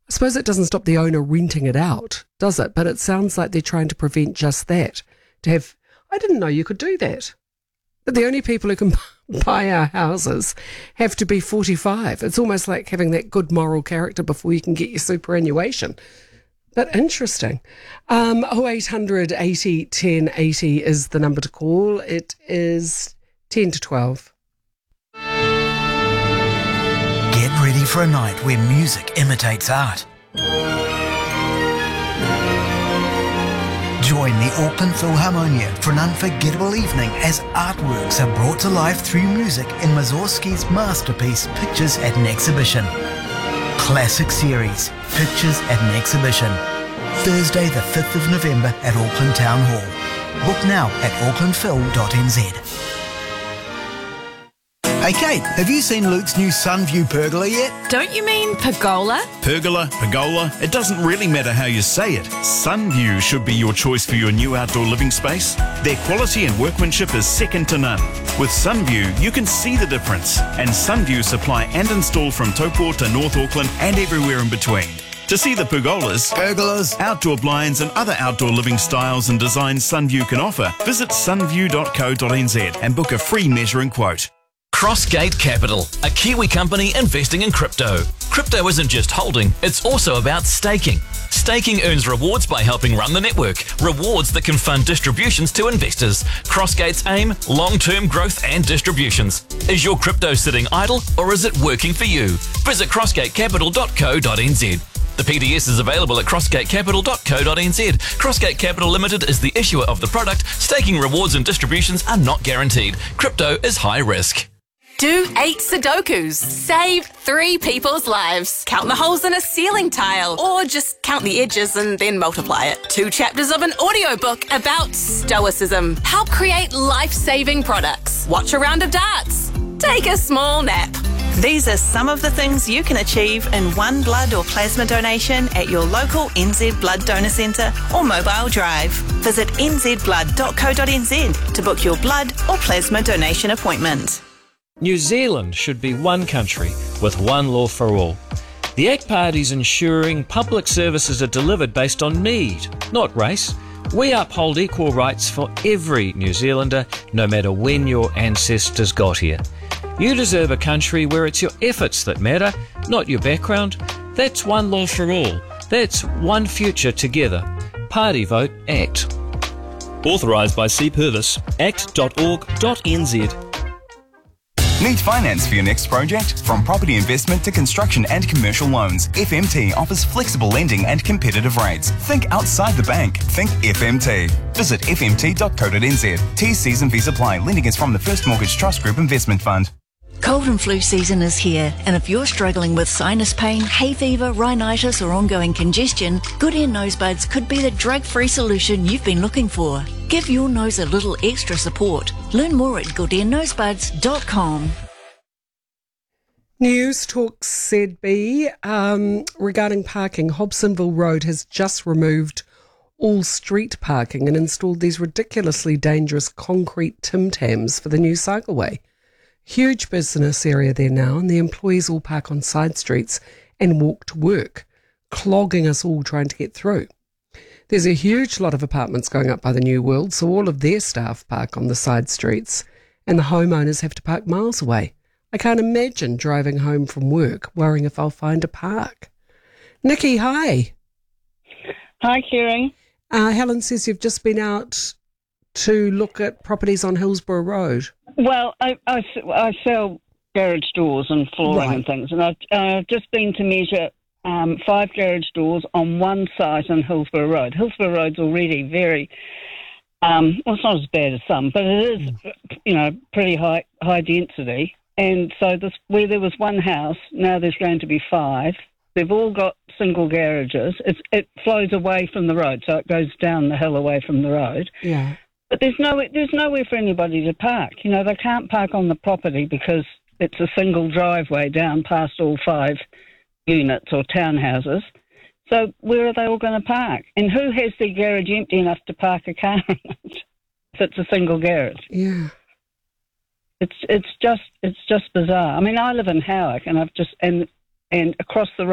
I suppose it doesn't stop the owner renting it out, does it? But it sounds like they're trying to prevent just that. I didn't know you could do that. That the only people who can buy our houses have to be 45. It's almost like having that good moral character before you can get your superannuation. But interesting. 0800 80 10 80 is the number to call. It is 10 to 12. Get ready for a night where music imitates art. Join the Auckland Philharmonia for an unforgettable evening as artworks are brought to life through music in Mussorgsky's masterpiece Pictures at an Exhibition. Classic series, Pictures at an Exhibition. Thursday the 5th of November at Auckland Town Hall. Book now at aucklandphil.nz. Hey Kate, have you seen Luke's new Sunview pergola yet? Don't you mean pergola? Pergola, it doesn't really matter how you say it. Sunview should be your choice for your new outdoor living space. Their quality and workmanship is second to none. With Sunview, you can see the difference. And Sunview supply and install from Taupo to North Auckland and everywhere in between. To see the pergolas, outdoor blinds and other outdoor living styles and designs Sunview can offer, visit sunview.co.nz and book a free measuring quote. Crossgate Capital, a Kiwi company investing in crypto. Crypto isn't just holding, it's also about staking. Staking earns rewards by helping run the network, rewards that can fund distributions to investors. Crossgate's aim, long-term growth and distributions. Is your crypto sitting idle or is it working for you? Visit crossgatecapital.co.nz. The PDS is available at crossgatecapital.co.nz. Crossgate Capital Limited is the issuer of the product. Staking rewards and distributions are not guaranteed. Crypto is high risk. Do 8 Sudokus. Save 3 people's lives. Count the holes in a ceiling tile. Or just count the edges and then multiply it. 2 chapters of an audiobook about stoicism. Help create life-saving products. Watch a round of darts. Take a small nap. These are some of the things you can achieve in one blood or plasma donation at your local NZ Blood Donor Centre or mobile drive. Visit nzblood.co.nz to book your blood or plasma donation appointment. New Zealand should be one country with one law for all. The ACT Party's ensuring public services are delivered based on need, not race. We uphold equal rights for every New Zealander, no matter when your ancestors got here. You deserve a country where it's your efforts that matter, not your background. That's one law for all. That's one future together. Party vote ACT. Authorised by C. Purvis, act.org.nz. Need finance for your next project? From property investment to construction and commercial loans, FMT offers flexible lending and competitive rates. Think outside the bank. Think FMT. Visit fmt.co.nz. T's, C's and V's apply. Lending is from the First Mortgage Trust Group Investment Fund. Cold and flu season is here, and if you're struggling with sinus pain, hay fever, rhinitis or ongoing congestion, Good Ear Nosebuds could be the drug-free solution you've been looking for. Give your nose a little extra support. Learn more at goodearnosebuds.com. News Talk ZB regarding parking. Hobsonville Road has just removed all street parking and installed these ridiculously dangerous concrete Tim Tams for the new cycleway. Huge business area there now, and the employees all park on side streets and walk to work, clogging us all trying to get through. There's a huge lot of apartments going up by the New World, so all of their staff park on the side streets, and the homeowners have to park miles away. I can't imagine driving home from work worrying if I'll find a park. Nikki, hi. Hi, Kieran. Helen says you've just been out to look at properties on Hillsborough Road. Well, I sell garage doors and flooring and things, and I've just been to measure 5 garage doors on one site on Hillsborough Road. Hillsborough Road's already very, well, it's not as bad as some, but it is, pretty high density. And so where there was one house, now there's going to be 5. They've all got single garages. It flows away from the road, so it goes down the hill away from the road. Yeah. But there's nowhere for anybody to park. They can't park on the property because it's a single driveway down past all 5 units or townhouses. So where are they all going to park? And who has their garage empty enough to park a car in it if it's a single garage? Yeah. It's just bizarre. I mean, I live in Howick, and and across the